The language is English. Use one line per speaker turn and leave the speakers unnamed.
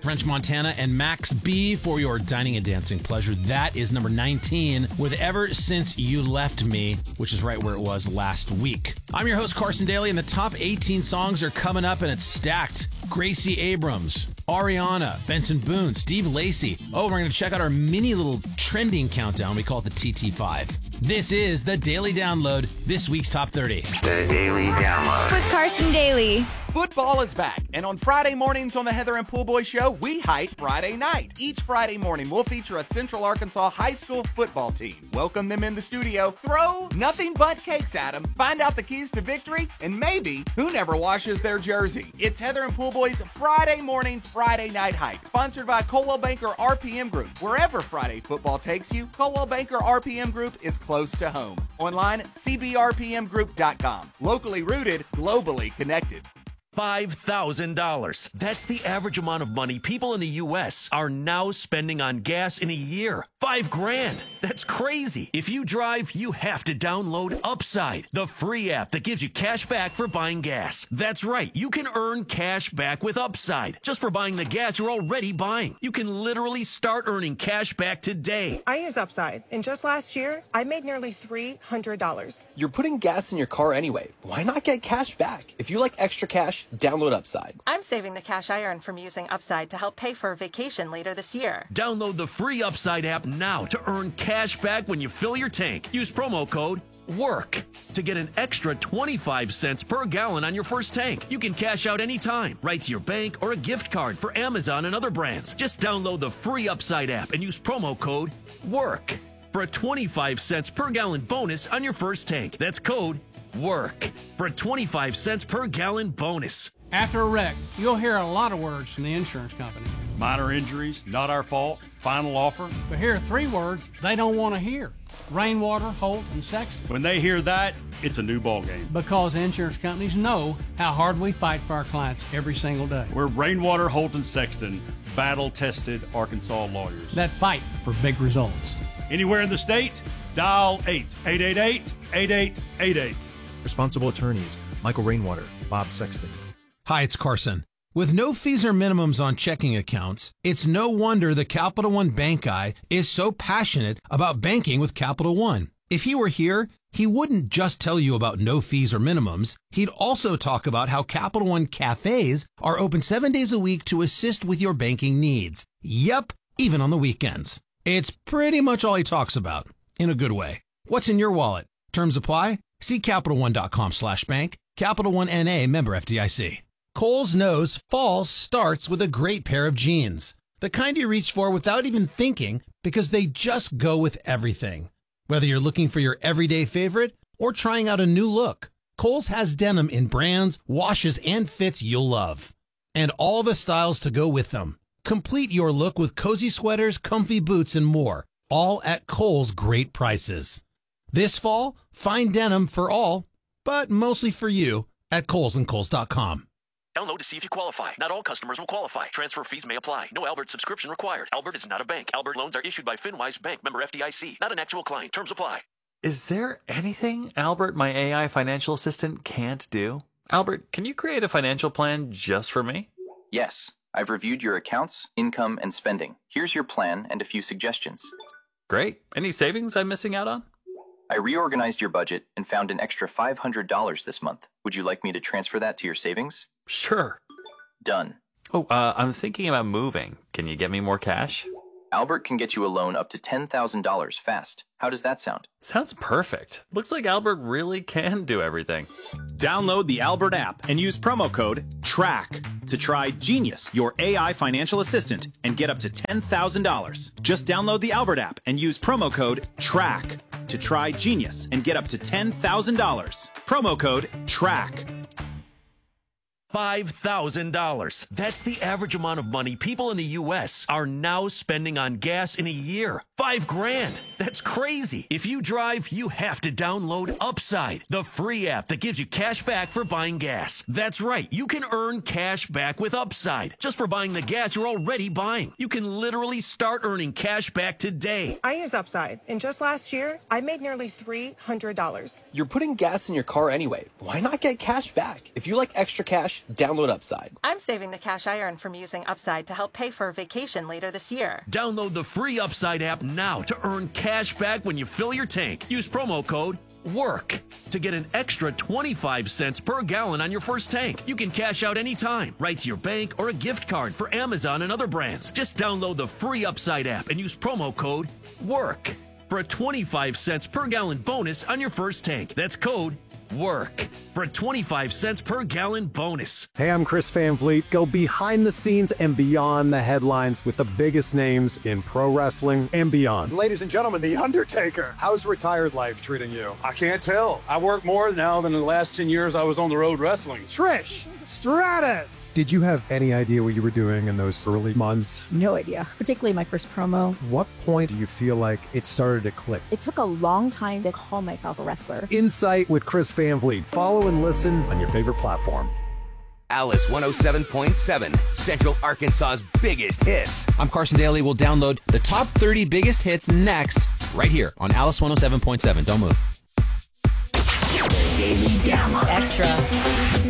French Montana, and Max B for your dining and dancing pleasure. That is number 19 with Ever Since You Left Me, which is right where it was last week. I'm your host, Carson Daly, and the top 18 songs are coming up, and it's stacked. Gracie Abrams, Ariana, Benson Boone, Steve Lacy. Oh, we're going to check out our mini little trending countdown. We call it the TT5. This is the Daily Download, this week's Top 30.
The Daily Download.
With Carson Daly.
Football is back, and on Friday mornings on the Heather and Poolboy Show, we hype Friday night. Each Friday morning, we'll feature a Central Arkansas high school football team. Welcome them in the studio, throw nothing but cakes at them, find out the keys to victory, and maybe who never washes their jersey. It's Heather and Poolboy's Friday morning, Friday night hype, sponsored by Coldwell Banker RPM Group. Wherever Friday football takes you, Coldwell Banker RPM Group is close to home. Online, cbrpmgroup.com. Locally rooted, globally connected.
$5,000. That's the average amount of money people in the U.S. are now spending on gas in a year. $5,000. That's crazy. If you drive, you have to download Upside, the free app that gives you cash back for buying gas. That's right. You can earn cash back with Upside just for buying the gas you're already buying. You can literally start earning cash back today.
I use Upside, and just last year, I made nearly $300.
You're putting gas in your car anyway. Why not get cash back? If you like extra cash, download Upside.
I'm saving the cash I earn from using Upside to help pay for a vacation later this year.
Download the free Upside app now to earn cash back when you fill your tank. Use promo code WORK to get an extra 25 cents per gallon on your first tank. You can cash out anytime, right to your bank or a gift card for Amazon and other brands. Just download the free Upside app and use promo code WORK for a 25 cents per gallon bonus on your first tank. That's code WORK for a 25 cents per gallon bonus.
After a wreck, you'll hear a lot of words from the insurance company.
Minor injuries, not our fault, final offer.
But here are 3 words they don't want to hear. Rainwater, Holt, and Sexton.
When they hear that, it's a new ball game.
Because insurance companies know how hard we fight for our clients every single day.
We're Rainwater, Holt, and Sexton, battle-tested Arkansas lawyers.
That fight for big results.
Anywhere in the state, dial 888-8888.
Responsible attorneys, Michael Rainwater, Bob Sexton.
Hi, it's Carson. With no fees or minimums on checking accounts, it's no wonder the Capital One bank guy is so passionate about banking with Capital One. If he were here, he wouldn't just tell you about no fees or minimums. He'd also talk about how Capital One cafes are open 7 days a week to assist with your banking needs. Yep, even on the weekends. It's pretty much all he talks about, in a good way. What's in your wallet? Terms apply? See CapitalOne.com/bank. Capital One N.A. member FDIC. Kohl's knows fall starts with a great pair of jeans. The kind you reach for without even thinking because they just go with everything. Whether you're looking for your everyday favorite or trying out a new look, Kohl's has denim in brands, washes, and fits you'll love. And all the styles to go with them. Complete your look with cozy sweaters, comfy boots, and more. All at Kohl's great prices. This fall, find denim for all, but mostly for you, at Kohl's and Kohl's.com.
Download to see if you qualify. Not all customers will qualify. Transfer fees may apply. No Albert subscription required. Albert is not a bank. Albert loans are issued by FinWise Bank, member FDIC. Not an actual client. Terms apply.
Is there anything Albert, my AI financial assistant, can't do? Albert, can you create a financial plan just for me?
Yes. I've reviewed your accounts, income, and spending. Here's your plan and a few suggestions.
Great. Any savings I'm missing out on?
I reorganized your budget and found an extra $500 this month. Would you like me to transfer that to your savings?
Sure.
Done.
Oh, I'm thinking about moving. Can you get me more cash?
Albert can get you a loan up to $10,000 fast. How does that sound?
Sounds perfect. Looks like Albert really can do everything.
Download the Albert app and use promo code TRACK to try Genius, your AI financial assistant, and get up to $10,000. Just download the Albert app and use promo code TRACK to try Genius and get up to $10,000. Promo code TRACK.
$5,000. That's the average amount of money people in the U.S. are now spending on gas in a year. $5,000. That's crazy. If you drive, you have to download Upside, the free app that gives you cash back for buying gas. That's right. You can earn cash back with Upside just for buying the gas you're already buying. You can literally start earning cash back today.
I use Upside, and just last year, I made nearly $300.
You're putting gas in your car anyway. Why not get cash back? If you like extra cash, cash, download Upside.
I'm saving the cash I earn from using Upside to help pay for a vacation later this year.
Download the free Upside app now to earn cash back when you fill your tank. Use promo code WORK to get an extra 25 cents per gallon on your first tank. You can cash out anytime, right to your bank or a gift card for Amazon and other brands. Just download the free Upside app and use promo code WORK for a 25 cents per gallon bonus on your first tank. That's code WORK for a 25 cents per gallon bonus.
Hey, I'm Chris Van Vliet. Go behind the scenes and beyond the headlines with the biggest names in pro wrestling and beyond.
Ladies and gentlemen, The Undertaker.
How's retired life treating you?
I can't tell. I work more now than in the last 10 years I was on the road wrestling.
Trish Stratus. Did you have any idea what you were doing in those early months?
No idea, particularly my first promo.
What point do you feel like it started to click?
It took a long time to call myself a wrestler.
Insight with Chris Van Vliet. Follow and listen on your favorite platform.
Alice 107.7, Central Arkansas's biggest hits.
I'm Carson Daly. We'll download the top 30 biggest hits next, right here on Alice 107.7. Don't move.
Daily Download Extra.